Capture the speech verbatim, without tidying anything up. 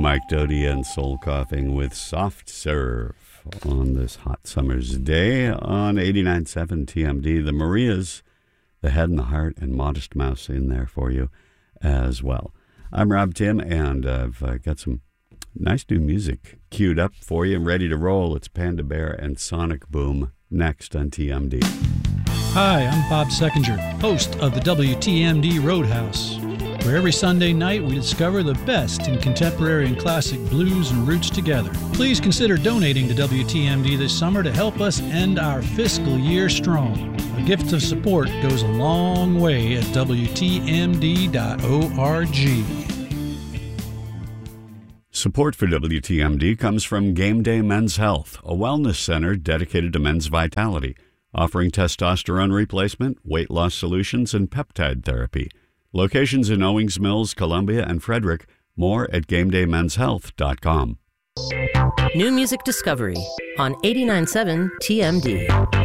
Mike Doty and Soul Coughing with Soft Serve on this hot summer's day on eighty-nine point seven T M D. The Marias, The Head and the Heart, and Modest Mouse in there for you as well. I'm Rob Tim, and I've uh, got some nice new music queued up for you and ready to roll. It's Panda Bear and Sonic Boom next on T M D. Hi, I'm Bob Seckinger, host of the W T M D Roadhouse, where every Sunday night we discover the best in contemporary and classic blues and roots together. Please consider donating to W T M D this summer to help us end our fiscal year strong. A gift of support goes a long way at W T M D dot org. Support for W T M D comes from Game Day Men's Health, a wellness center dedicated to men's vitality, offering testosterone replacement, weight loss solutions, and peptide therapy. Locations in Owings Mills, Columbia, and Frederick. More at game day men's health dot com. New music discovery on eighty-nine point seven T M D.